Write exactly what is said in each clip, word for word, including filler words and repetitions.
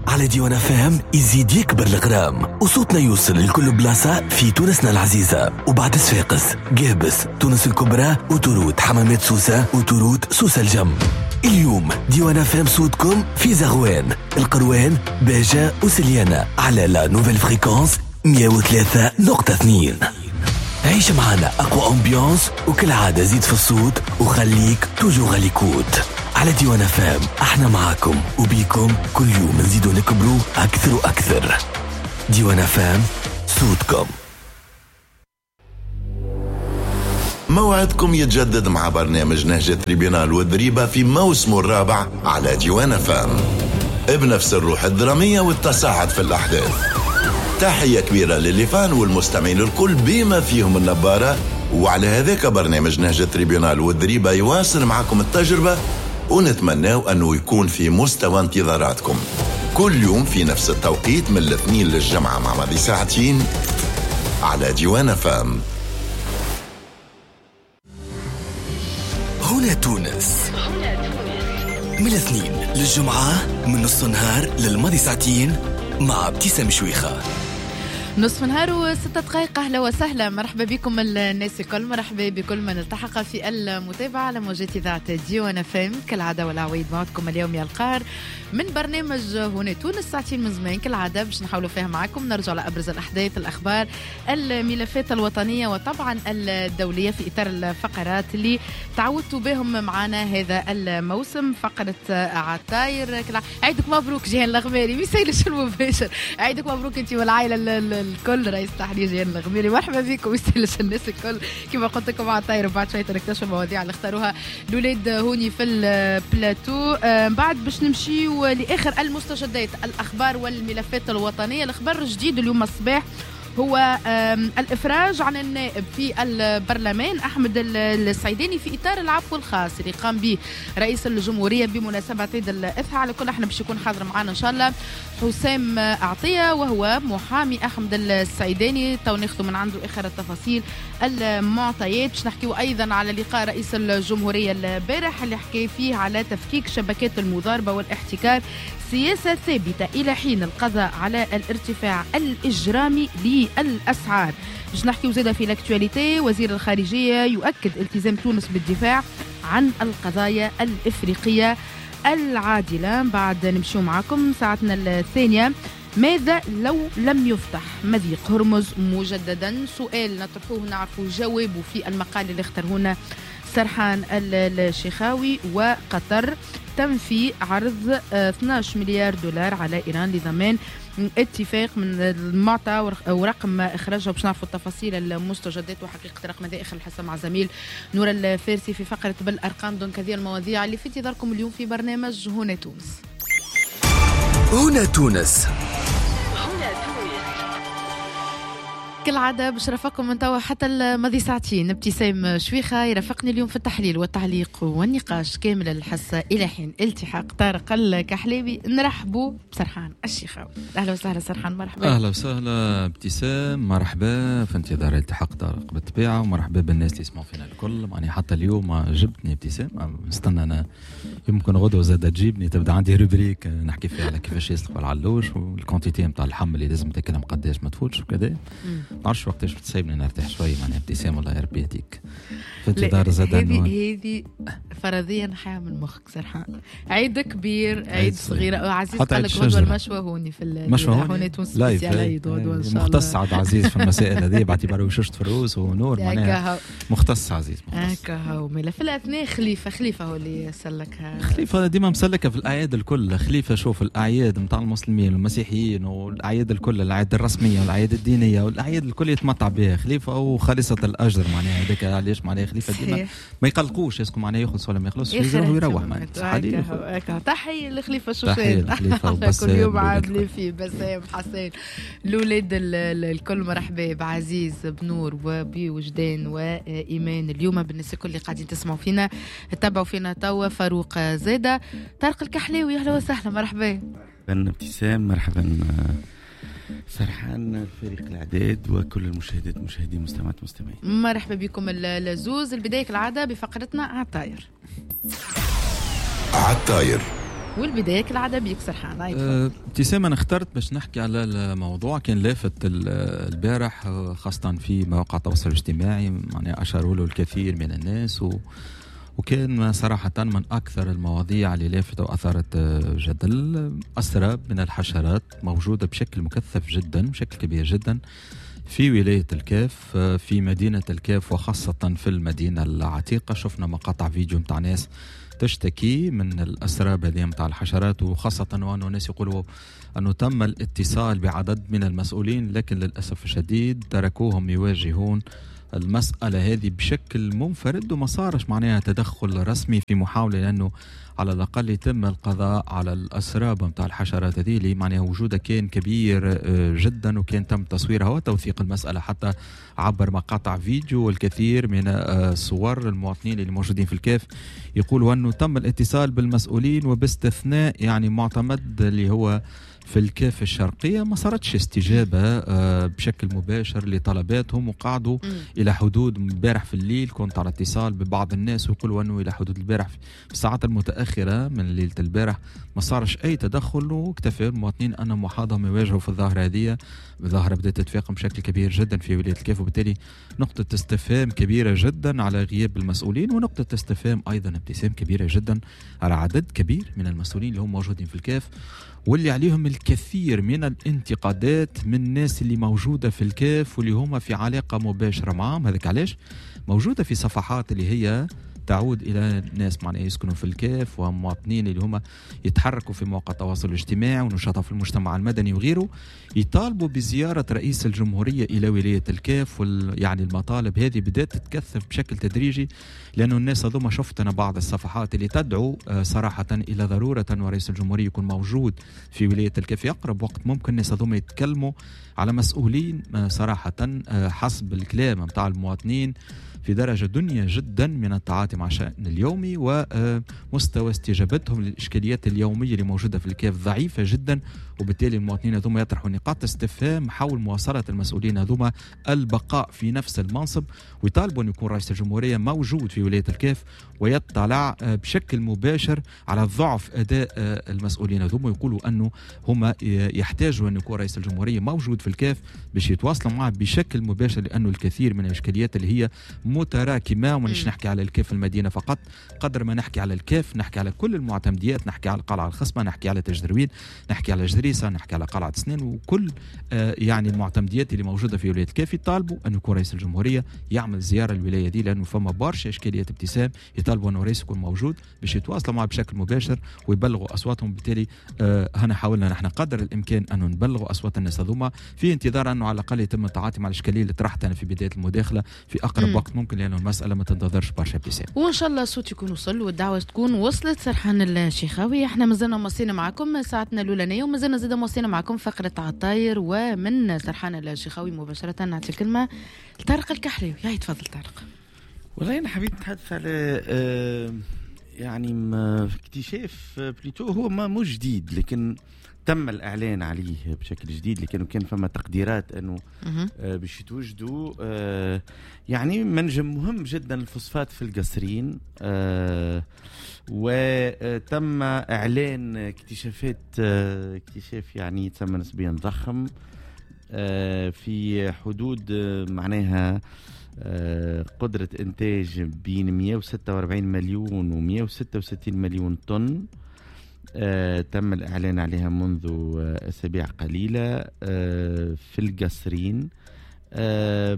على ديوان فام يزيد يكبر الغرام وصوتنا يوصل لكل بلاصة في تونسنا العزيزة وبعد صفاقس قابس تونس الكبرى وتروت حمامات سوسة وتروت سوسة الجم. اليوم ديوان فام صوتكم في زغوان القروان باجة وسليانة على لا نوفيل فريكونس مية وثلاثة نقطة اثنين. عيش معنا أقوى أمبيانس وكل عادة زيد في الصوت وخليك توجو غاليكوت على ديوان فام. احنا معاكم وبيكم كل يوم نزيدوا نكبروا أكثر وأكثر. ديوان فام صوتكم. موعدكم يتجدد مع برنامج نهج تريبيونال والضريبة في موسمه الرابع على ديوان فام بنفس الروح الدرامية والتصاعد في الأحداث. تحية كبيرة للفان والمستمعين الكل بما فيهم النبارة. وعلى هذاك برنامج نهج تريبيونال والضريبة يواصل معكم التجربة ونتمناو أنه يكون في مستوى انتظاراتكم كل يوم في نفس التوقيت من الاثنين للجمعة مع ماضي ساعتين على ديوان فام. هنا تونس من الاثنين للجمعة من نص النهار للماضي ساعتين مع ابتسام شويخة. نصف نهار وستة دقائق. أهلا وسهلا، مرحبا بكم الناس الكل، مرحبا بكل من التحق في المتابعة على موجات إذاعة ديوان فام كالعادة والعويد. موعدكم اليوم يا القار من برنامج هنا تونس ساعتين من زمان كالعادة باش نحاولوا فيها معكم نرجع لأبرز الأحداث، الأخبار، الملفات الوطنية وطبعا الدولية في إطار الفقرات اللي تعودتوا بهم معنا هذا الموسم. فقرة عطاير. عيدك مبروك جيهان الغماري، ميسايلش المباشر. عيدك مبروك انت والعائلة الكل. رئيس تحرير جيهان الغماري مرحبا بكم. يسلش الناس الكل كما قلت لكم عطاير. وبعد شوية نكتشف المواضيع اللي اختاروها الأولاد هوني في البلاتو. بعد باش نمشي لاخر المستجدات، الاخبار والملفات الوطنيه. الاخبار الجديد اليوم الصباح هو الافراج عن النائب في البرلمان احمد السعيداني في اطار العفو الخاص اللي قام به رئيس الجمهوريه بمناسبه عيد الاضحى. على كل احنا باش يكون حاضر معنا ان شاء الله حسام عطيه وهو محامي احمد السعيداني. تو ناخذ من عنده اخر التفاصيل المعطيات. باش نحكيو ايضا على لقاء رئيس الجمهوريه البارح اللي حكى فيه على تفكيك شبكات المضاربه والاحتكار، سياسة ثابتة إلى حين القضاء على الارتفاع الإجرامي للأسعار. باش نحكي زادة في الاكتواليتي. وزير الخارجية يؤكد التزام تونس بالدفاع عن القضايا الإفريقية العادلة. بعد نمشيو معكم ساعتنا الثانية. ماذا لو لم يفتح مضيق هرمز مجددا؟ سؤال نطرحوه نعرفوا جوابه في المقال اللي اختاره سرحان الشيخاوي. وقطر تنفي عرض اثناشر مليار دولار على إيران لضمان اتفاق من المعطى ورقم إخراجها. باش نعرفوا التفاصيل المستجدات وحقيقة رقم ذا آخر الحصة مع زميل نور الفارسي في فقرة بالأرقام. دونك هذه المواضيع اللي في انتظاركم اليوم في برنامج هنا تونس. هنا تونس كالعادة باش رافقكم من توا حتى الماضي ساعتين. ابتسام شويخة يرافقني اليوم في التحليل والتعليق والنقاش كامل الحصة إلى حين التحاق طارق الكحلاوي. نرحبوا بسرحان الشيخاوي. أهلا وسهلا سرحان، مرحبا. أهلا وسهلا ابتسام، مرحبا في انتظار التحاق طارق بالطبيعة، ومرحبا بالناس اللي يسمعوا فينا الكل. معني حتى اليوم جبتني ابتسام، نستنى أنا يمكن غدوة زادة تجيبني تبدأ عندي روبريك نحكي فيها على كيفاش يسلق العلوش والكونتيتي نتاع اللحم اللي لازم تاكلهم قداش ما تفوتش وكذا. نعرفش وقتاش بتسيبني نرتاح شوي. معناها ابتسام الله يربي يديك في انتظار زاد. هذه هذه فرضيا نحيها من مخك سرحان. عيد كبير، عيد صغير. عزيز قال لك غدوه المشوى هوني في المشوى هوني تونس سبيسيال عيد غدوه ان شاء الله. مختص عبد عزيز في المسائل هذه باعتباره وششت فروس ونور. معناها مختص عزيز مختص هكا هو. ملا في الاثناء خليفه خليفه هو اللي يسلكها. خليفه ديما مسلكه في الاعياد الكل. خليفه شوف الاعياد نتاع المسلمين والمسيحيين والاعياد الكل، الاعياد الرسميه والاعياد الدينيه والاعياد الكل يتمتع بها خليفه وخالصه الاجر. معناها هذاك علاش معناها خليفه ديما ما يقلقوش اسكو معناها يخلص ولا ما يخلصش يروح ويروح. معناها تحيه للخليفه شوشان. تحيه للخليفه وبس كل يوم عاملين فيه بسام حسين الاولاد الكل. مرحبا بعزيز بنور وبوجدان وايمان. اليوم بالنسبه لكل اللي قاعدين تسمعوا فينا تتابعوا فينا توا فاروق زاده طارق الكحلاوي. اهلا وسهلا، مرحبا. مرحبا ابتسام، مرحبا سرحان، فريق الإعداد وكل المشاهدات مشاهدين مستمعات مستمعين. مرحبا بكم الزوز. البداية كالعادة بفقرتنا عطاير. عطاير والبداية كالعادة بيك سرحان. ابتسام أنا اخترت باش نحكي على الموضوع كان لافت البارح خاصة في مواقع التواصل الاجتماعي، يعني أشاروا له الكثير من الناس و وكان صراحة من أكثر المواضيع اللي لافتة وأثارت جدل. أسراب من الحشرات موجودة بشكل مكثف جدا بشكل كبير جدا في ولاية الكاف، في مدينة الكاف وخاصة في المدينة العتيقة. شفنا مقاطع فيديو متاع ناس تشتكي من الأسراب هذه متاع الحشرات، وخاصة وأنه الناس يقولوا أنه تم الاتصال بعدد من المسؤولين لكن للأسف الشديد تركوهم يواجهون المسألة هذه بشكل منفرد وما صارش معناها تدخل رسمي في محاولة لأنه على الأقل يتم القضاء على الأسراب متاع الحشرات هذه اللي معناها وجودها كان كبير جدا وكان تم تصويرها وتوثيق المسألة، حتى عبر مقاطع فيديو والكثير من صور المواطنين اللي موجودين في الكاف يقولوا أنه تم الاتصال بالمسؤولين وباستثناء يعني معتمد اللي هو في الكاف الشرقية ما صارتش استجابة بشكل مباشر لطلباتهم، وقعدوا م. إلى حدود امبارح في الليل كنت على اتصال ببعض الناس ويقولوا أنه إلى حدود البارح في الساعات المتأخرة من ليلة البارح ما صارش أي تدخل، واكتفى المواطنين أنهم وحدهم يواجهوا في الظاهرة هذه. الظاهرة بدأت تتفاقم بشكل كبير جدا في ولاية الكاف، وبالتالي نقطة استفهام كبيرة جدا على غياب المسؤولين، ونقطة استفهام أيضا ابتسام كبيرة جدا على عدد كبير من المسؤولين اللي هم موجودين في الكاف واللي عليهم الكثير من الانتقادات من الناس اللي موجودة في الكاف واللي هم في علاقة مباشرة معهم. هذاك علاش موجودة في صفحات اللي هي تعود إلى ناس معناها يسكنوا في الكاف ومواطنين اللي هم يتحركوا في مواقع التواصل الاجتماعي ونشاطهم في المجتمع المدني وغيره، يطالبوا بزيارة رئيس الجمهورية إلى ولاية الكاف. يعني المطالب هذه بدأت تتكثف بشكل تدريجي لأنه الناس هذوما شفت أنا بعض الصفحات اللي تدعو صراحة إلى ضرورة ورئيس الجمهورية يكون موجود في ولاية الكاف في أقرب وقت ممكن. الناس هذوما يتكلموا على مسؤولين صراحة حسب الكلام متاع المواطنين في درجة دنيا جدا من التعاطي مع الشأن اليومي، ومستوى استجابتهم للإشكاليات اليومية اللي موجودة في الكاف ضعيفة جدا، وبالتالي المواطنين هذوما يطرحوا نقاط استفهام حول مواصلة المسؤولين هذوما البقاء في نفس المنصب، ويطالبوا أن يكون رئيس الجمهورية موجود في ولاية الكاف ويطلع بشكل مباشر على ضعف أداء المسؤولين هذوما، ويقولوا أنه هم يحتاجوا أن يكون رئيس الجمهورية موجود في الكاف باش يتواصلوا معه بشكل مباشر، لأنه الكثير من الإشكاليات اللي هي متراكمة. ومش نحكي على الكاف المدينة فقط، قدر ما نحكي على الكاف نحكي على كل المعتمديات، نحكي على القلعة الخصبة، نحكي على تجدروين، نحكي على جدريسة، نحكي على قلعة سنين، وكل آه يعني المعتمديات اللي موجودة في ولاية الكاف يطالبوا أن يكون رئيس الجمهورية يعمل زيارة الولاية دي، لأنه فما برشا إشكاليات ابتسام يطالبوا أنه رئيس يكون موجود باش يتواصلوا معه بشكل مباشر ويبلغوا أصواتهم. بالتالي آه هنا حاولنا نحن قدر الإمكان أن نبلغوا أصوات الناس هذوما في انتظار أنه على الأقل يتم التعاطي مع الإشكالية اللي طرحتها أنا في بداية المداخلة في أقرب م. وقت ممكن، لأنه المسألة ما تنتظرش برشا ابتسام، وإن شاء الله الصوت يكون وصل والدعوة تكون وصلت. سرحان الشيخاوي احنا مازلنا موصينا معكم ساعتنا الأولانية ومازلنا زيدا موصينا معكم فقرة عطاير، ومن سرحان الشيخاوي مباشرة نعطي كلمة لطارق الكحلي. يا تفضل طارق. والله أنا حبيت نتحدث على آه يعني ما اكتشاف بليتو هو ما مو جديد لكن تم الإعلان عليه بشكل جديد، لكن كان فما تقديرات أنه آه باش يتوجدوا آه يعني منجم مهم جدا الفوسفات في القصرين، آه وتم إعلان اكتشافات آه اكتشاف يعني يتسمى نسبيا ضخم آه في حدود آه معناها آه قدرة إنتاج بين مئة وستة وأربعين مليون و مئة وستة وستين مليون طن. آه تم الإعلان عليها منذ آه أسابيع قليلة آه في القصرين. آه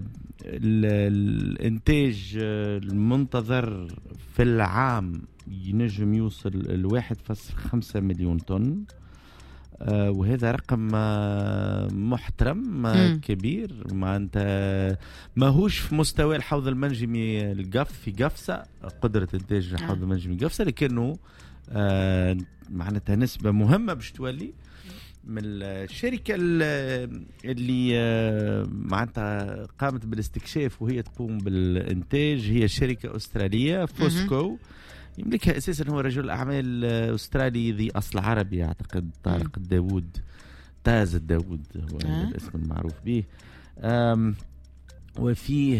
الإنتاج آه المنتظر في العام ينجم يوصل الواحد فاصل خمسة مليون طن، آه وهذا رقم آه محترم آه كبير. ما أنت ماهوش في مستوى الحوض المنجمي القف في قفصة قدرة إنتاج الحوض المنجمي قفصة، لكنه آه معناتها نسبة مهمة باش تولي من الشركة اللي آه معناتها قامت بالاستكشاف وهي تقوم بالإنتاج هي شركة أسترالية فوسكو، يملكها أساسا هو رجل أعمال أسترالي ذي أصل عربي أعتقد طارق الداود تاز الداود هو الاسم المعروف به. وفيه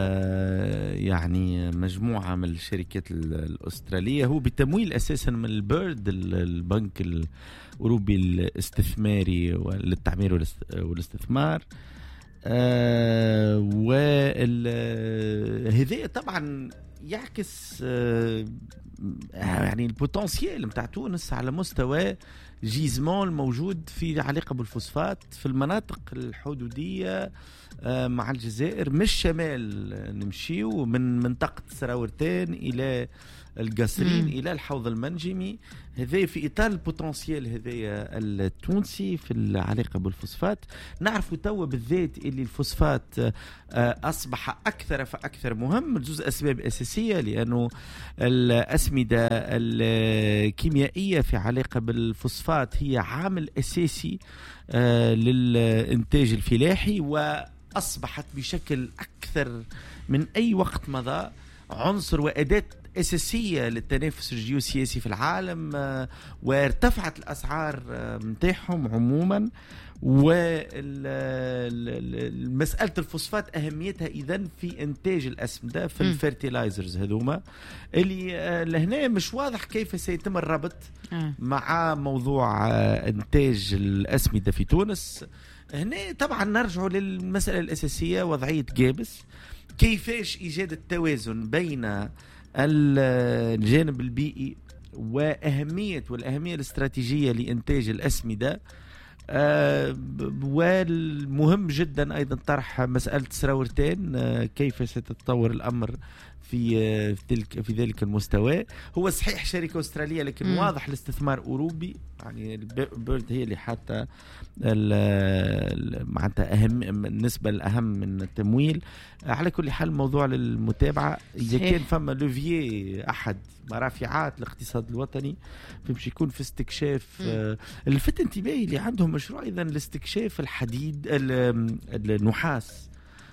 يعني مجموعة من الشركات الأسترالية، هو بتمويل أساسا من البيرد البنك الأوروبي الاستثماري للتعمير والاستثمار. آه وهذا طبعا يعكس آه يعني البوتنسيال متاع تونس على مستوى جيزمون الموجود في علاقة بالفوسفات في المناطق الحدودية آه مع الجزائر. من الشمال نمشيو من منطقة سراورتين إلى القصرين مم. إلى الحوض المنجمي. هذا في إطار البوتنسيال هذايا التونسي في العلاقة بالفوسفات. نعرف توا بالذات اللي الفوسفات أصبح أكثر فأكثر مهم لجوز أسباب أساسية، لأنه الأسمدة الكيميائية في علاقة بالفوسفات هي عامل أساسي للإنتاج الفلاحي، وأصبحت بشكل أكثر من أي وقت مضى عنصر وأداة أساسية للتنافس الجيوسياسي في العالم، وارتفعت الأسعار متاعهم عموما. ومسألة الفوسفات أهميتها إذن في إنتاج الأسمدة في الفيرتيلايزرز هذوما اللي لهنا مش واضح كيف سيتم الربط مع موضوع إنتاج الأسمدة في تونس. هنا طبعا نرجع للمسألة الأساسية، وضعية جابس، كيفاش إيجاد التوازن بين الجانب البيئي وأهمية والأهمية الاستراتيجية لإنتاج الأسمدة. آه والمهم جدا أيضا طرح مسألة سراورتين، آه كيف ستتطور الأمر في آه في, تلك في ذلك المستوى. هو صحيح شركة أسترالية لكن م. واضح الاستثمار أوروبي، يعني بيرد هي اللي حتى معناتها أهم النسبة الأهم من التمويل. على كل حال موضوع للمتابعة. إذا كان فما لوفيي أحد مرافعات الاقتصاد الوطني فمش يكون في استكشاف. آه الفت انتباهي اللي عندهم مشروع إذا الاستكشاف الحديد النحاس،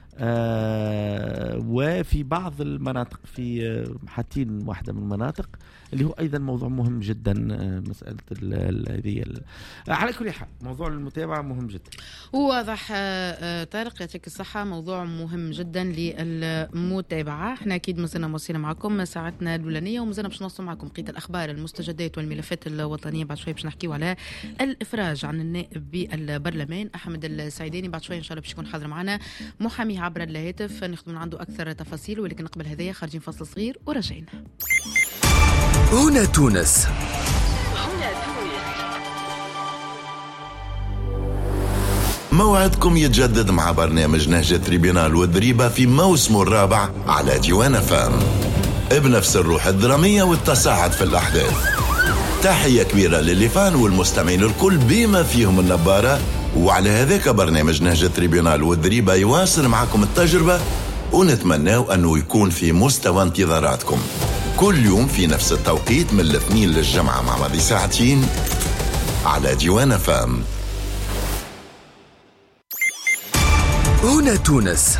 آه وفي بعض المناطق في آه حاتين واحدة من المناطق اللي هو أيضا موضوع مهم جدا. آه مسألة هذه على كل حال موضوع المتابعة مهم جدا. واضح آه طارق يعطيك الصحة، موضوع مهم جدا للمتابعة. احنا أكيد مازلنا موصلين معكم ساعتنا الأولانية، ومازلنا باش نوصل معكم بقية الأخبار المستجدات والملفات الوطنية. بعد شوي باش نحكيو على الإفراج عن النائب بالبرلمان أحمد السعيداني. بعد شوي إن شاء الله باش يكون حاضر معنا محامي عبر الهاتف ناخذ من عنده أكثر تفاصيل، ولكن قبل هذايا خارجين فصل صغير ورجعنا. هنا تونس. موعدكم يتجدد مع برنامج نهج تريبيونال والضريبة في موسمه الرابع على ديوان فام، بنفس الروح الدرامية والتصاعد في الأحداث. تحية كبيرة للفان والمستمعين الكل بما فيهم النبارة. وعلى هذاك برنامج نهج تريبيونال والضريبة يواصل معكم التجربة، ونتمناو أنه يكون في مستوى انتظاراتكم كل يوم في نفس التوقيت من الاثنين للجمعة مع ماضي ساعتين على ديوان فام. هنا تونس.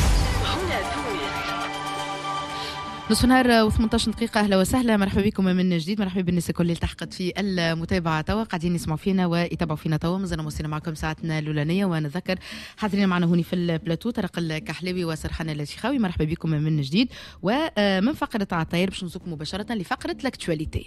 نصف نهار و18 دقيقة. أهلا وسهلا، مرحبا بكم من جديد، مرحبا بالناس الكل اللي التحقت في المتابعة توا قاعدين يسمعوا فينا ويتابعوا فينا توا. مازلنا موصلين معكم ساعتنا الأولانية، ونذكر حاضرين معنا هوني في البلاتو طارق الكحلاوي وسرحان اللاشخاوي. مرحبا بكم من جديد. ومن فقرة عطاير باش نزوق مباشرة لفقرة لاكتواليتي.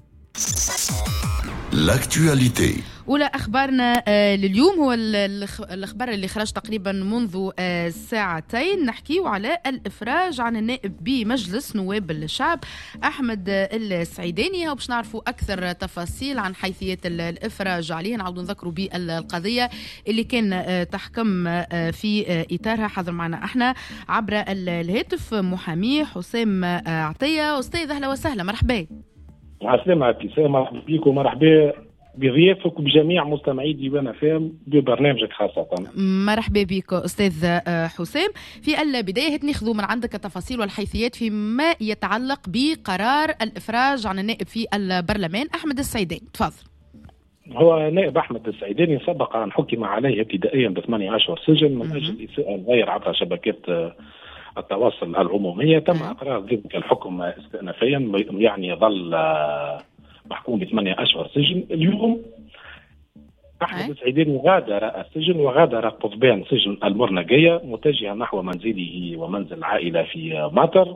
لاكتواليتي ولا أخبارنا لليوم هو الأخبار اللي خرج تقريبا منذ ساعتين. نحكيه على الإفراج عن النائب بمجلس نواب الشعب أحمد السعيداني، وباش نعرفوا أكثر تفاصيل عن حيثيات الإفراج عليه. نعاودوا نذكروا بالقضية اللي كان تحكم في إطارها. حضر معنا احنا عبر الهاتف محامي حسام عطية. أستاذ أهلا وسهلا، مرحبا. عسلامة ابتسام، مرحبا بك ومرحبا بضيافك وبجميع مستمعي ديوان فام ببرنامجك خاصة. مرحبا بك أستاذ حسام. في البداية ناخذ من عندك التفاصيل والحيثيات فيما يتعلق بقرار الإفراج عن النائب في البرلمان أحمد السعيداني، تفضل. هو نائب أحمد السعيداني سبق أن حكم عليه ابتدائيا بثمانية أشهر سجن من أجل إساءة الغير عبر شبكات التواصل العمومية. تم إقرار ذلك الحكم استئنافيا، يعني يظل محكوم بثمانية أشهر سجن. اليوم أحمد السعيداني غادر السجن وغادر قضبان سجن المرنقية متجها نحو منزله ومنزل العائلة في مطر.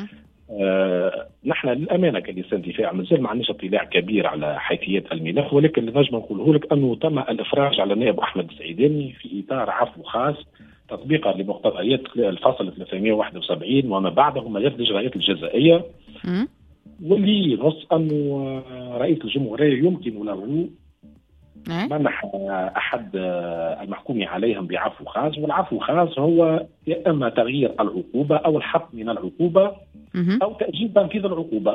آه نحن للأمانة كلسان دفاع مازال ما عندناش اطلاع كبير على حيثيات الملف، ولكن اللي نجم نقوله لك أنه تم الإفراج على النائب أحمد السعيداني في إطار عفو خاص تطبيقا لمقتضيات الفصل ثلاثمائة وواحد وسبعين وما بعده ملف الإجراءات الجزائية، واللي ينص أنه رئيس الجمهورية يمكن له منح أحد المحكوم عليهم بعفو خاص، والعفو خاص هو يا إما تغيير العقوبة أو الحق من العقوبة أو تأجيل تنفيذ العقوبة.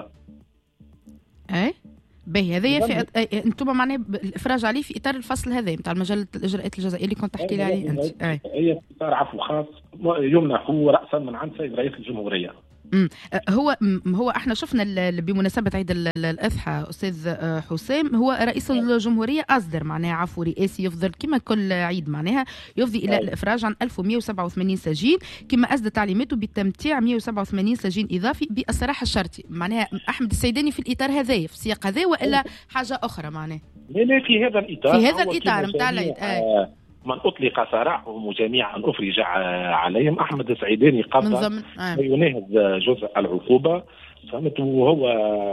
أي باهي هذايا في انتم معناه الافراج عليه في اطار الفصل هذا نتاع مجله الاجراءات الجزائيه اللي كنت تحكي لي عليه انت. اي هي في اطار عفو خاص يمنح راسا من عند سيد رئيس الجمهوريه. امم هو هو احنا شفنا بمناسبه عيد الاضحى استاذ حسام هو رئيس الجمهوريه اصدر معناها عفو رئاسي يفضل كما كل عيد معناها يفضي الى الافراج عن ألف ومئة وسبعة وثمانين سجين، كما اسدى تعليماته بتمتيع مئة وسبعة وثمانين سجين اضافي بالصراحه الشرطي. معناها احمد السعيداني في الاطار هذايا في السياق هذا والا حاجه اخرى معناها؟ لا في هذا الاطار في هذا الاطار نتاع العيد. آه. من أطلق سراحهم جميعا أفرج عليهم. أحمد السعيداني قضى آه. يناهز جزء العقوبة فهمت، وهو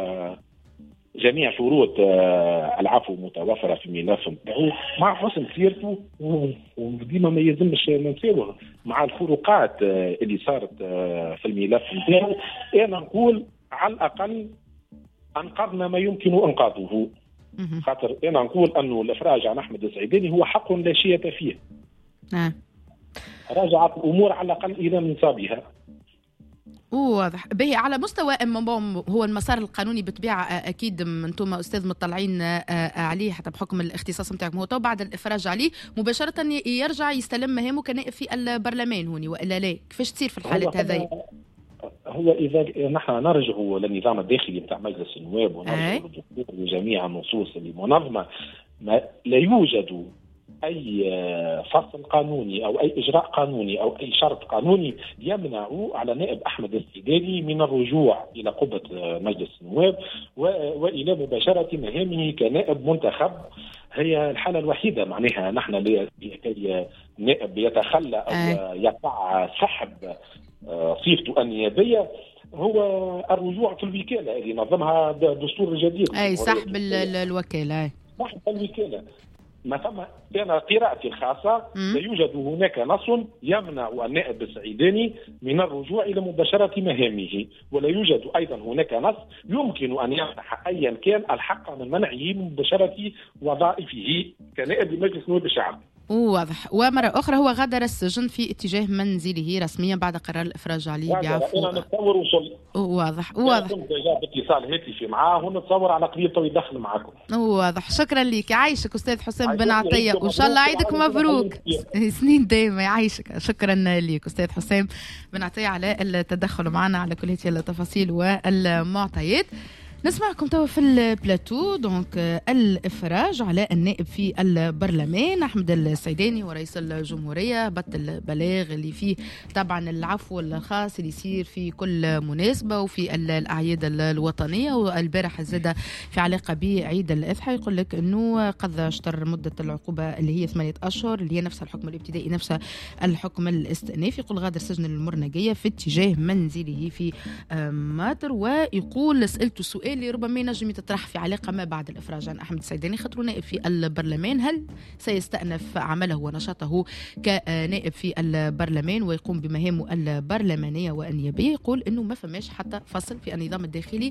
جميع شروط العفو متوفرة في الملف نتاعو مع حسن سيرته، وديما ما يلزمش ننساوه مع الفروقات اللي صارت في الملف نتاعو. أنا نقول على الأقل أنقذنا ما يمكن إنقاذه، خاطر أنا نقول أنه الإفراج عن أحمد السعيداني هو حق لا شيء فيه. آه. راجعت الأمور على الأقل إلى نصابها. واضح. به على مستوى هو المسار القانوني بالطبيعة أكيد أنتم أستاذ مطلعين عليه حتى بحكم الاختصاص نتاعكم، هو بعد الإفراج عليه مباشرة يرجع يستلم مهامه كنائب في البرلمان هوني وإلا لا؟ كيفاش تصير في الحالات هذه؟ هو إذا نحن نرجع للنظام الداخلي بتاع مجلس النواب ونرجع للدستور وجميع النصوص المنظمة، ما لا يوجد أي فصل قانوني أو أي إجراء قانوني أو أي شرط قانوني يمنع على نائب أحمد السعيداني من الرجوع إلى قبة مجلس النواب وإلى مباشرة مهامه كنائب منتخب. هي الحالة الوحيدة معناها نحن لكي نائب يتخلى أو يقع سحب صيغته النيابية هو الرجوع في الوكالة اللي نظمها الدستور الجديد. أي سحب الوكالة. سحب الوكالة. ما ثم أنا قراءتي الخاصة لا يوجد هناك نص يمنع النائب السعيداني من الرجوع إلى مباشرة مهامه، ولا يوجد أيضا هناك نص يمكن أن يمنح أيا كان الحق من منعه من مباشرة وظائفه كنائب لمجلس نواب الشعب. واضح. ومرة أخرى هو غادر السجن في اتجاه منزله رسميا بعد قرار الإفراج عليه بعفو. أنا نتصور وصل. واضح واضح. كنت جاب اتصال هاتفي معاه ونتصور على قضيته يدخل معكم. واضح. شكرا لك. يعيشك أستاذ حسام بن عطية وإن شاء الله عيدك مبروك. سنين دائما. يعيشك. شكرا لك أستاذ حسام بن عطية على التدخل معنا على كل هذه التفاصيل والمعطيات. نسمعكم توا في البلاتو. دونك الافراج على النائب في البرلمان احمد السعيداني ورئيس الجمهوريه بط البلاغ اللي فيه طبعا العفو الخاص اللي يصير في كل مناسبه وفي الاعياد الوطنيه. والبارح زاد في علاقه بعيد الاضحى يقول لك انه قد اشتر مده العقوبه اللي هي ثمانيه اشهر اللي هي نفس الحكم الابتدائي نفس الحكم الاستئنافي. يقول غادر سجن المرنقيه في اتجاه منزله في ماتر. ويقول سالته سؤال اللي ربما ينجم يتطرح في علاقة ما بعد الإفراج عن أحمد السعيداني خاطر نائب في البرلمان، هل سيستأنف عمله ونشاطه كنائب في البرلمان ويقوم بمهامه البرلمانية والنيابية؟ يقول إنه ما فماش حتى فصل في النظام الداخلي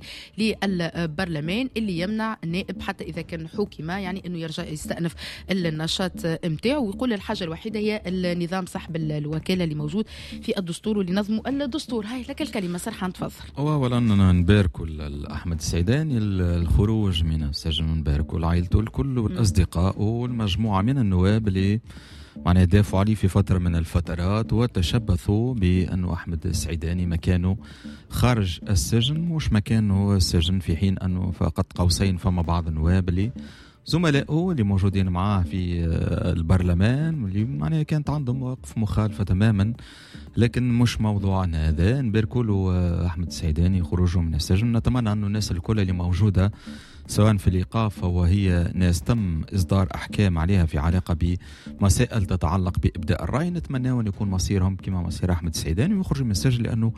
للبرلمان اللي يمنع النائب حتى إذا كان حكم يعني إنه يرجع يستأنف النشاط متاعه. ويقول الحاجة الوحيدة هي النظام سحب الوكالة اللي موجود في الدستور واللي نظمه الدستور. هاي لك الكلمة سرحان تفضل. أولا نباركوا الأحمد السعيداني الخروج من السجن، نباركوا لعائلته الكل والأصدقاء والمجموعة من النواب اللي معناه دافعوا عليه في فترة من الفترات وتشبثوا بأنه أحمد السعيداني مكانه خارج السجن مش مكانه السجن، في حين أنه فقط قوسين فما بعض النواب اللي زملائه اللي موجودين معاه في البرلمان واللي معناه كانت عندهم مواقف مخالفة تماما. لكن مش موضوعنا هذا. نباركوا له أحمد السعيداني خروجه من السجن. نتمنى أنه الناس الكل اللي موجودة سواء في الإيقاف وهي ناس تم إصدار أحكام عليها في علاقة بمسائل تتعلق بإبداء الرأي. نتمنى أن يكون مصيرهم كما مصير أحمد السعيداني ويخرج من السجن، لأنه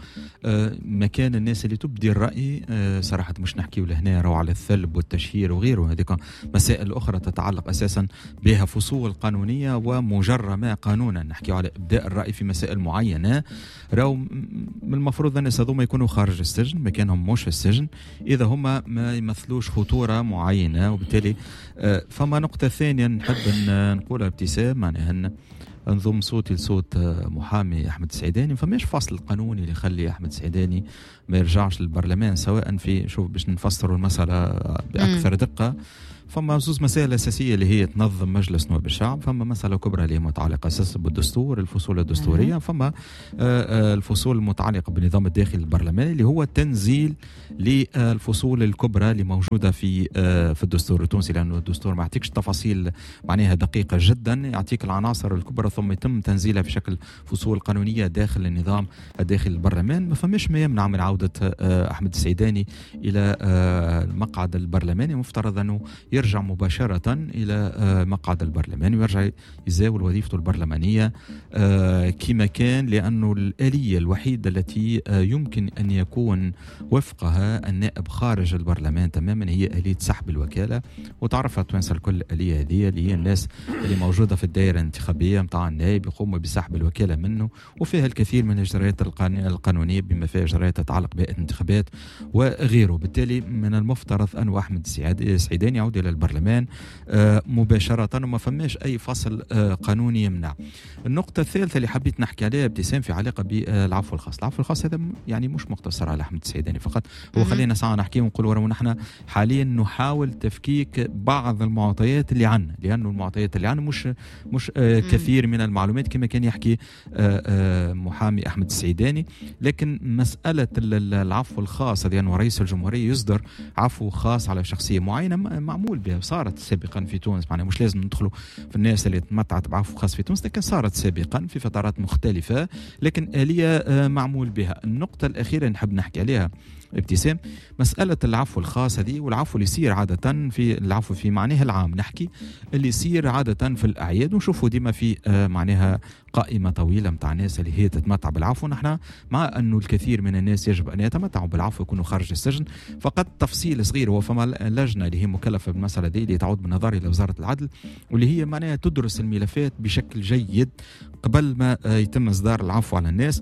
مكان الناس اللي تبدي الرأي صراحة مش نحكي لهنا رو على الثلب والتشهير وغيره، هذيك مسائل أخرى تتعلق أساسا بها فصول قانونية ومجرمة قانونا. نحكي على إبداء الرأي في مسائل معينة، راو من المفروض الناس هذوما يكونوا خارج السجن، مكانهم مش في السجن إذا هم ما يمثلوش خطورة معينة. وبالتالي فما نقطة ثانية نحب نقولها ابتسام، معناها انضم صوتي لصوت محامي أحمد السعيداني. فماش فصل قانوني اللي يخلي أحمد السعيداني ما يرجعش للبرلمان، سواء في شوف باش نفسروا المسألة بأكثر دقة. فما زوز مسائل أساسية اللي هي تنظم مجلس نواب الشعب، فما مسألة كبرى اللي هي متعلقة أساسا بالدستور، الفصول الدستورية، فما الفصول المتعلقة بالنظام الداخلي البرلماني اللي هو تنزيل للفصول الكبرى اللي موجودة في في الدستور التونسي، لأنه الدستور ما يعطيكش تفاصيل معناها دقيقة جدا، يعطيك العناصر الكبرى ثم يتم تنزيلها في شكل فصول قانونية داخل النظام الداخلي البرلمان. ما فماش ما يمنع من عودة أحمد السعيداني إلى المقعد البرلماني، مفترض أنه يرجع مباشرة إلى مقعد البرلمان ويرجع يزاول وظيفته البرلمانية كما كان، لأنه الآلية الوحيدة التي يمكن أن يكون وفقها النائب خارج البرلمان تماما هي آلية سحب الوكالة. وتعرفها توانسة الكل الآلية هذه اللي هي الناس اللي موجودة في الدائرة الانتخابية متاع النائب يقوموا بسحب الوكالة منه، وفيها الكثير من الإجراءات القانونية بما فيها إجراءات تتعلق بالانتخابات وغيره. بالتالي من المفترض أن أحمد السعيداني يعود إلى البرلمان مباشرة وما فماش أي فصل قانوني يمنع. النقطة الثالثة اللي حبيت نحكي عليها ابتسام في علاقة بالعفو الخاص. العفو الخاص هذا يعني مش مقتصر على أحمد السعيداني فقط، هو خلينا ساعة نحكي ونقول ورا نحن حاليا نحاول تفكيك بعض المعطيات اللي عنا، لأنه المعطيات اللي عنا مش مش كثير من المعلومات كما كان يحكي محامي أحمد السعيداني. لكن مسألة العفو الخاص هذه أنه رئيس الجمهورية يصدر عفو خاص على شخصية معينة معمول بها، صارت سابقا في تونس، معناها مش لازم ندخلوا في الناس اللي تمتعت بعفو خاص في تونس، لكن صارت سابقا في فترات مختلفة، لكن آلية معمول بها. النقطة الأخيرة نحب نحكي عليها ابتسام مسألة العفو الخاص هذه، والعفو اللي يصير عادة في العفو في معناه العام، نحكي اللي يصير عادة في الأعياد، ونشوفوا ديما في معناها قائمة طويلة متاع الناس اللي هي تتمتع بالعفو. نحن مع أنه الكثير من الناس يجب أن يتمتعوا بالعفو يكونوا خارج السجن، فقط تفصيل صغير هو فما لجنة اللي هي مكلفة بالمسألة دي اللي تعود بالنظر إلى وزارة العدل، واللي هي معناها تدرس الملفات بشكل جيد قبل ما يتم إصدار العفو على الناس.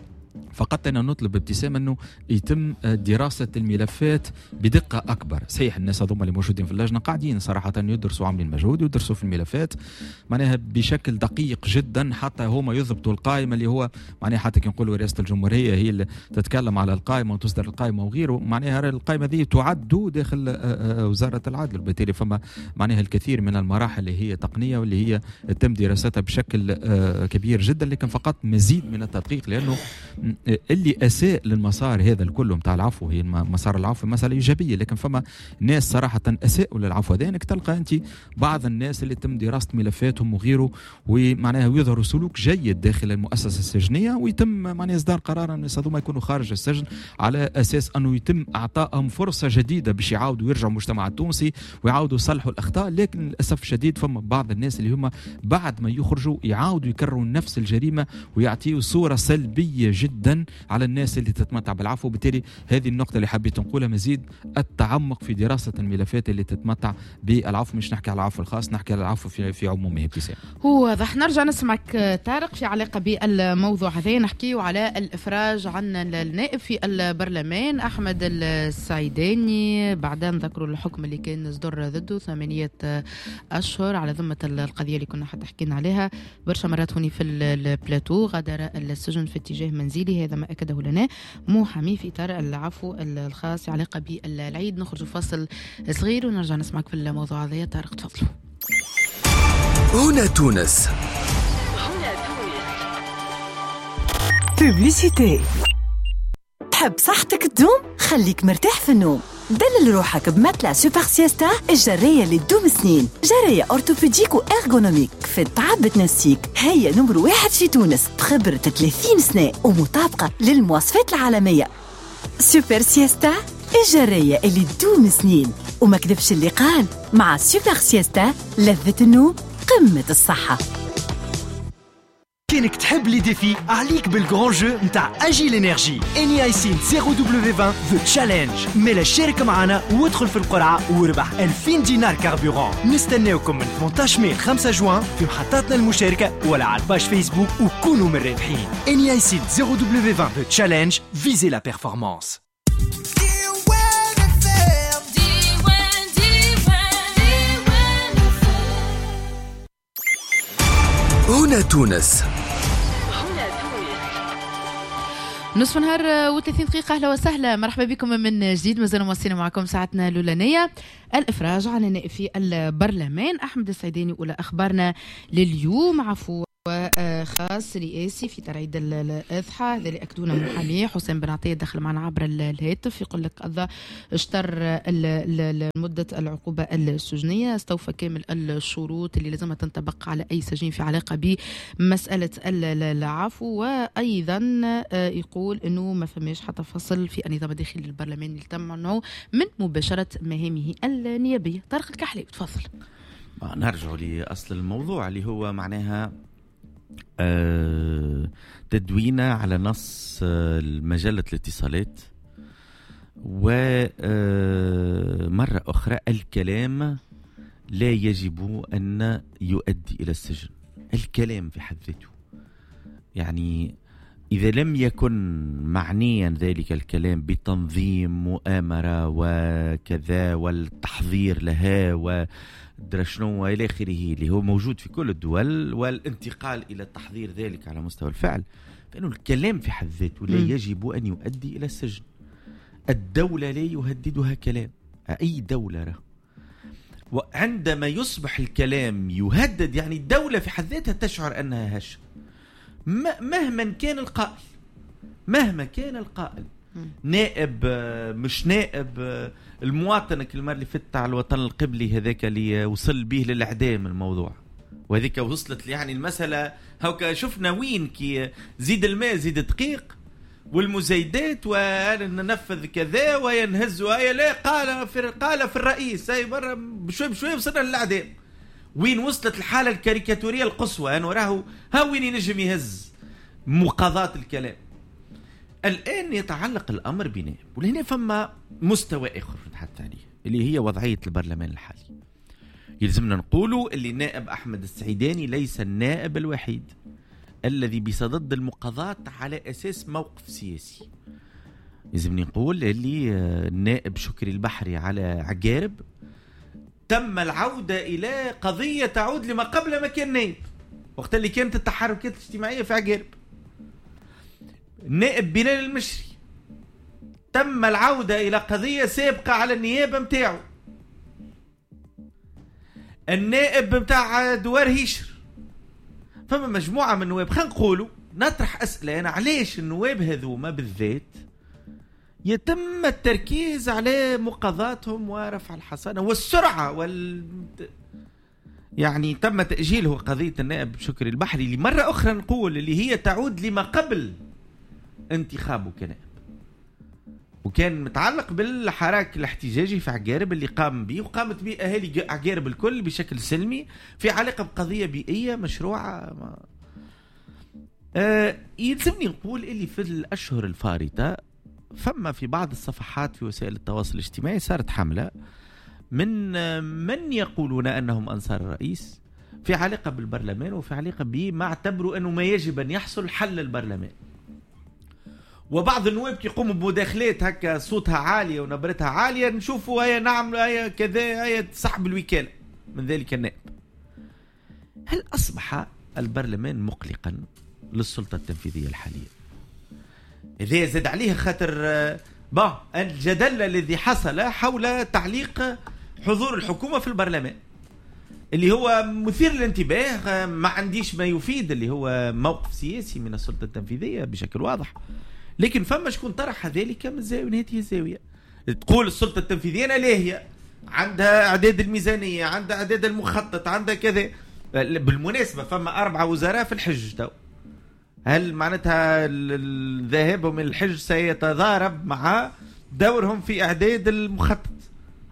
فقط أنا نطلب ابتسام أنه يتم دراسة الملفات بدقة أكبر. صحيح الناس هذوما اللي موجودين في اللجنة قاعدين صراحة يدرسوا، عاملين مجهود يدرسوا في الملفات معناها بشكل دقيق جدا، حتى هما يضبطوا القائمة اللي هو معناها حتى كي نقولوا رئاسة الجمهورية هي اللي تتكلم على القائمة وتصدر القائمة وغيره، معناها القائمة دي تعد داخل وزارة العدل، وبالتالي فما معناها الكثير من المراحل اللي هي تقنية واللي هي تم دراستها بشكل كبير جدا، لكن فقط مزيد من التدقيق، لأنه اللي أساء للمسار هذا الكل متاع العفو، هي مسار العفو مسألة إيجابية، لكن فما ناس صراحة أساءوا للعفو هذا. انك تلقى أنت بعض الناس اللي تم دراسة ملفاتهم وغيره ومعناها يظهروا سلوك جيد داخل المؤسسة السجنية، ويتم معناها إصدار قرار أن هذوما يكونوا خارج السجن على أساس أنه يتم إعطائهم فرصة جديدة باش يعاودوا يرجعوا المجتمع التونسي ويعاودوا يصلحوا الأخطاء. لكن للأسف الشديد فما بعض الناس اللي هم بعد ما يخرجوا يعاودوا يكرروا نفس الجريمة ويعطيوا صورة سلبية جدا على الناس اللي تتمتع بالعفو. بالتالي هذه النقطة اللي حبيت نقولها، مزيد التعمق في دراسة الملفات اللي تتمتع بالعفو، مش نحكي على العفو الخاص، نحكي على العفو في في عمومه. ابتسام هو واضح. نرجع نسمعك طارق في علاقة بالموضوع هذا، نحكيه على الإفراج عن النائب في البرلمان أحمد السعيداني. بعدين ذكروا الحكم اللي كان صدر ضده ثمانية أشهر على ذمة القضية اللي كنا حتى حكينا عليها برشا مرات هوني في البلاتو. غادر السجن في اتجاه منزلي، هذا ما أكده لنا محامي في إطار العفو الخاص في علاقة بالعيد. نخرج فاصل صغير ونرجع نسمعك في الموضوع هذا. طارق تفضلوا. هنا تونس. بوبليسيتي. تحب صحتك تدوم؟ خليك مرتاح في النوم. دلل روحك بماتلا سوبر سيستا الجرية اللي تدوم سنين، جرية أورتوبيديك وإرغونوميك في التعب بتنسيك. هي نمر واحد في تونس بخبرة ثلاثين سنة ومطابقة للمواصفات العالمية. سوبر سيستا الجرية اللي تدوم سنين. وما كذبش اللي قال. مع سوبر سيستا لذة النوم قمة الصحة. كينك تحب لي ديفي عليك بالغران جو نتاع اجي الانرجي انيايسين صفر دبليو عشرين ذا تشالنج. ميلا شارك معنا وادخل في القرعه وربح ألفين دينار كاربورون. نستناوكم من ثمانية عشر ماي خمسة جوان في محطاتنا المشاركه ولا على الباج فيسبوك وكونوا من الرابحين. انيايسين صفر دبليو عشرين ذا تشالنج. فيزي لا بيرفورمانس. هنا تونس. نصف نهار وثلاثين دقيقة. أهلا وسهلا، مرحبا بكم من جديد. مازال مواصلين معكم ساعتنا الأولانية. الإفراج على نائب في البرلمان أحمد السعيداني. أولى أخبارنا لليوم عفوا خاص رئاسي في ترعيد الأضحى، هذا اللي أكدونا محامي حسين بن عطية دخل معنا عبر الهاتف. يقول لك قضى اشتر مدة العقوبة السجنية، استوفى كامل الشروط اللي لازم تنطبق على أي سجين في علاقة بمسألة العفو. وأيضا يقول أنه ما فماش حتى فصل في النظام الداخلي للبرلمان اللي تمنعه من مباشرة مهامه النيابية. طارق الكحلي تفضل. نرجع لأصل الموضوع اللي هو معناها أه تدوينه على نص أه مجلة الاتصالات، ومرة أه أخرى الكلام لا يجب أن يؤدي إلى السجن. الكلام في حد ذاته، يعني إذا لم يكن معنيا ذلك الكلام بتنظيم مؤامرة وكذا والتحضير لها ودرشنو وإلى آخره اللي هو موجود في كل الدول، والانتقال إلى تحضير ذلك على مستوى الفعل، فإنه الكلام في حد ذاته لا يجب أن يؤدي إلى السجن. الدولة لا يهددها كلام، أي دولة راه. وعندما يصبح الكلام يهدد، يعني الدولة في حد ذاتها تشعر أنها هشة مهما كان القائل، مهما كان القائل نائب مش نائب، المواطن كلمة اللي فت على الوطن القبلي هذاك اللي وصل به للإعدام الموضوع، وهذيك وصلت يعني المسألة هوكا شفنا وين كي زيد الماء زيد دقيق والمزايدات وننفذ كذا وينهزوا هيا لا قال في قال في الرئيس هاي مرة بشوي بشوي وصلنا للإعدام. وين وصلت الحالة الكاريكاتورية القصوى أنا وراه ها وين ينجم يهز مقاضاة الكلام. الآن يتعلق الأمر بنائب، ولهنا فما مستوى آخر نتحدث عليه اللي هي وضعية البرلمان الحالي. يلزمنا نقولوا اللي نائب أحمد السعيداني ليس النائب الوحيد الذي بصدد المقاضاة على أساس موقف سياسي. يلزمني نقول اللي النائب شكري البحري على عقارب تم العودة إلى قضية تعود لما قبل ما كان نائب، وقت اللي كانت التحركات الاجتماعية في عقارب. النائب بلال المشري تم العودة إلى قضية سابقة على النيابة متاعه. النائب متاع دوار هيشر، فما مجموعة من النواب. خلينا نقولوا نطرح أسئلة أنا علاش النواب هذوما بالذات يتم التركيز على مقاضاتهم ورفع الحصانة والسرعة وال يعني تم تأجيله قضية النائب شكري البحري اللي مرة أخرى نقول اللي هي تعود لما قبل انتخابه كنائب، وكان متعلق بالحراك الاحتجاجي في عقارب اللي قام به وقامت به أهالي عقارب الكل بشكل سلمي في علاقة بقضية بيئية مشروعة. ما... آه يلزمني نقول اللي في الأشهر الفارطة فما في بعض الصفحات في وسائل التواصل الاجتماعي صارت حملة من من يقولون أنهم أنصار الرئيس في علاقة بالبرلمان وفي علاقة بما اعتبروا أنه ما يجب أن يحصل حل البرلمان. وبعض النواب يقوموا بمداخلات هكا صوتها عالية ونبرتها عالية، نشوفوا هيا نعم هيا كذا هيا سحب الوكالة من ذلك النائب. هل أصبح البرلمان مقلقا للسلطة التنفيذية الحالية؟ إذا زاد عليها خاطر با الجدل الذي حصل حول تعليق حضور الحكومة في البرلمان اللي هو مثير للانتباه، ما عنديش ما يفيد اللي هو موقف سياسي من السلطة التنفيذية بشكل واضح، لكن فما شكون طرح ذلك من زاوية من هذه الزاوية. تقول السلطة التنفيذية أنا لاهية عندها إعداد الميزانية، عندها إعداد المخطط، عندها كذا. بالمناسبة فما أربعة وزراء في الحج تو، هل معناتها الذهاب من الحج سيتضارب مع دورهم في إعداد المخطط؟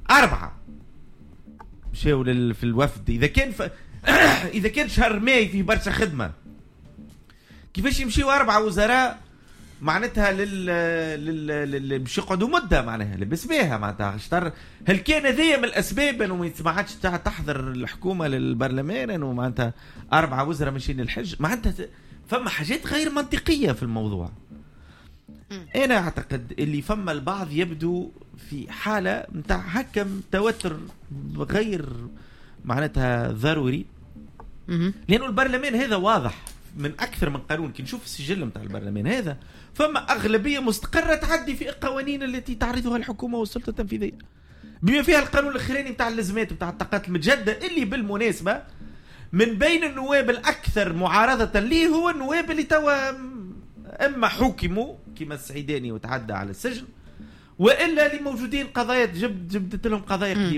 أربعة مشاو في الوفد. إذا كان ف... إذا كان شهر ماي في برشا خدمة، كيفاش يمشيو أربعة وزراء معناتها لل لل باش يقعدوا مده معناها لبس بيها معناتها اشتر. هل كان هذايا من الاسباب انه ما عادش تحضر الحكومه للبرلمان انه معناتها اربعه وزراء ماشيين للحج؟ معناتها فما حاجات غير منطقيه في الموضوع. انا اعتقد اللي فما البعض يبدو في حاله نتاع هكا توتر غير معناتها ضروري، لانه البرلمان هذا واضح من اكثر من قانون. كي نشوف السجل نتاع البرلمان هذا فما اغلبيه مستقره تعدي في القوانين التي تعرضها الحكومه والسلطه التنفيذيه، بما فيها القانون الاخراني نتاع اللزمات نتاع الطاقات المتجدده، اللي بالمناسبه من بين النواب الاكثر معارضه ليه هو النواب اللي توا اما حكموا كما السعيداني وتعدى على السجن، والا اللي موجودين قضايا جبد جبدت لهم قضايا